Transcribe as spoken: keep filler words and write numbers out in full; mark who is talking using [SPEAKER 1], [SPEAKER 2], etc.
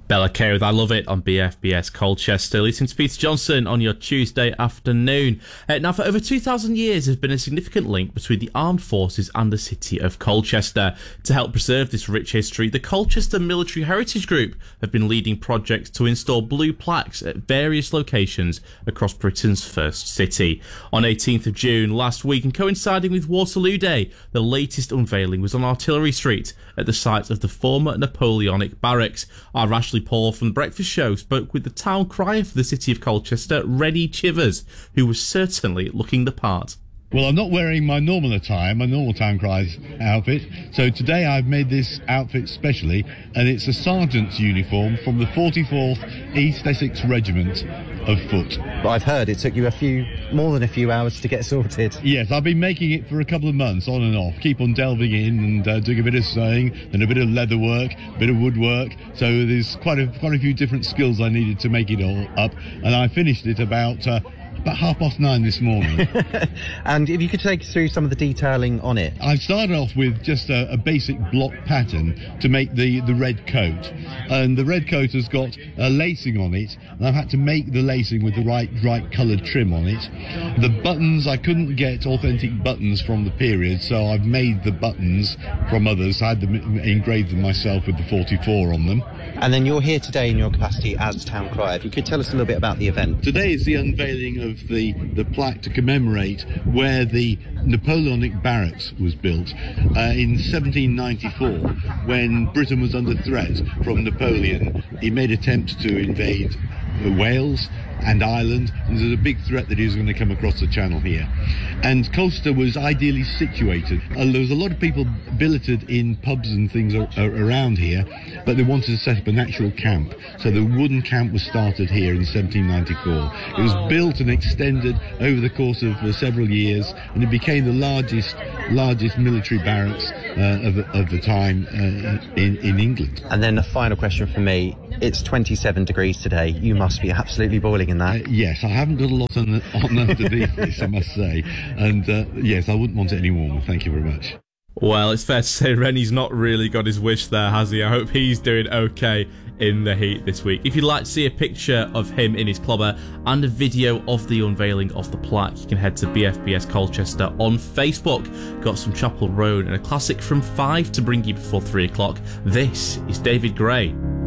[SPEAKER 1] Bella Kay with I Love It on B F B S Colchester. Listening to Peter Johnson on your Tuesday afternoon. Uh, now, for over two thousand years, there's been a significant link between the armed forces and the city of Colchester. To help preserve this rich history, the Colchester Military Heritage Group have been leading projects to install blue plaques at various locations across Britain's first city. On eighteenth of June last week, and coinciding with Waterloo Day, the latest unveiling was on Artillery Street at the site of the former Napoleonic barracks. Our Ashley Paul from The Breakfast Show spoke with the town crier for the city of Colchester, Rennie Chivers, who was certainly looking the part.
[SPEAKER 2] Well, I'm not wearing my normal attire, my normal town crier's outfit, so today I've made this outfit specially, and it's a sergeant's uniform from the forty-fourth East Essex Regiment of Foot.
[SPEAKER 3] But I've heard it took you a few, more than a few hours to get sorted.
[SPEAKER 2] Yes, I've been making it for a couple of months, on and off. Keep on delving in and uh, doing a bit of sewing, and a bit of leather work, a bit of woodwork. So there's quite a quite a few different skills I needed to make it all up, and I finished it about uh, about half past nine this morning.
[SPEAKER 3] And if you could take us through some of the detailing on it.
[SPEAKER 2] I started off with just a, a basic block pattern to make the, the red coat. And the red coat has got a lacing on it, and I've had to make the lacing with the right right coloured trim on it. The buttons, I couldn't get authentic buttons from the period, so I've made the buttons from others. I had them engraved them myself with the forty-four on them.
[SPEAKER 3] And then you're here today in your capacity as town crier. If you could tell us a little bit about the event.
[SPEAKER 2] Today is the unveiling of the, the plaque to commemorate where the Napoleonic barracks was built uh, in seventeen ninety-four, when Britain was under threat from Napoleon. He made attempts to invade Wales and Ireland, and there's a big threat that he was going to come across the channel here. And Colchester was ideally situated. Uh, there was a lot of people billeted in pubs and things ar- around here, but they wanted to set up an actual camp. So the wooden camp was started here in seventeen ninety-four. It was built and extended over the course of uh, several years, and it became the largest largest military barracks uh, of, of the time uh, in, in England.
[SPEAKER 3] And then a final question from me. It's twenty-seven degrees today. You must be absolutely boiling in that.
[SPEAKER 2] Uh, yes, I haven't got a lot on, the, on underneath this, I must say. And uh, yes, I wouldn't want it any warmer. Thank you very much.
[SPEAKER 1] Well, it's fair to say Rennie's not really got his wish there, has he? I hope he's doing okay in the heat this week. If you'd like to see a picture of him in his clobber and a video of the unveiling of the plaque, you can head to B F B S Colchester on Facebook. Got some Chapel Road and a classic from five to bring you before three o'clock. This is David Gray.